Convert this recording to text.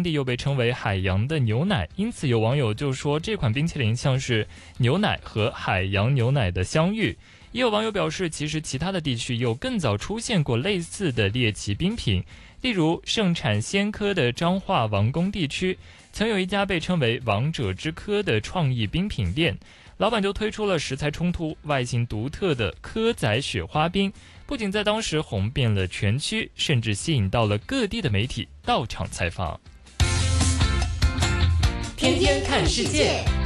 地又被称为海洋的牛奶，因此有网友就说这款冰淇淋像是牛奶和海洋牛奶的相遇。也有网友表示，其实其他的地区有更早出现过类似的猎奇冰品，例如盛产鲜科的彰化王宫地区，曾有一家被称为王者之科的创意冰品店，老板就推出了食材冲突、外形独特的蚵仔雪花冰，不仅在当时红遍了全区，甚至吸引到了各地的媒体到场采访。 天天看世界。